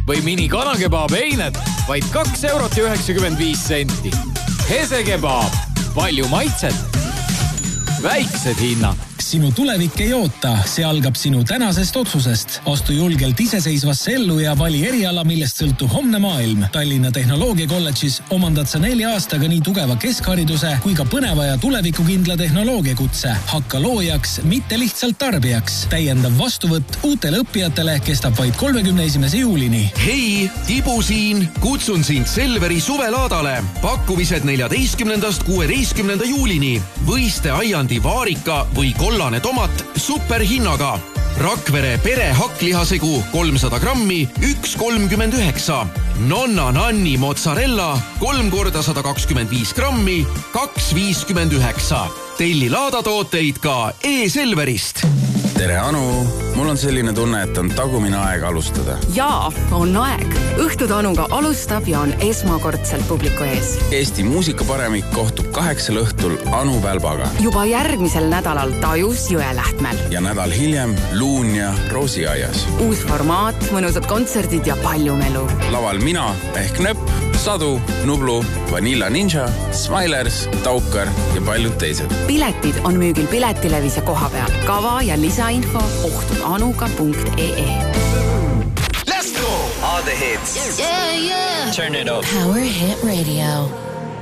või mini kanakebaab eined vaid 2,95 €. Hese kebaab. Palju maitset. Väiksed hinnad. Sinu tulevik ei oota, see algab sinu tänasest otsusest. Astu julgelt iseseisvasse ellu ja vali eriala, millest sõltub homne maailm. Tallinna Tehnoloogiakolledžis omandad sa 4 aastaga nii tugeva keskhariduse kui ka põneva ja tulevikukindla tehnoloogiakutse. Hakka loojaks, mitte lihtsalt tarbijaks. Täiendav vastuvõtt uutele õppijatele kestab vaid 31. juulini. Hei, Tibu siin. Kutsun sind Selveri suvelaadale. Pakkumised 14.–16. juulini. Võiste aiandi vaarika või kollane tomat superhinnaga. Rakvere pere hakklihasegu 300 grammi 1,39. Nonna Nanni mozzarella 3x125 grammi 2,59. Telli laadatooteid ka e-Selverist. Tere Anu, mul on selline tunne, et on tagumine aeg alustada. Jaa, on aeg. Õhtud Anuga alustab ja on esmakordselt publiku ees. Eesti muusikaparemik kohtub 8 õhtul Anu Välbaga. Juba järgmisel nädalal Tajus Jõelähtmel. Ja nädal hiljem Luunja Roosiaias. Uus formaat, mõnusad kontserdid ja palju melu. Laval mina ehk Nöpp, Sadu, Nublu, Vanilla Ninja, Smilers, Taukar ja paljud teised. Piletid on müügil Piletilevis ja koha peal. Kava ja lisainfo ohtudanuga.ee. Let's go! All the hits. Yeah. Turn it up. Power Hit Radio.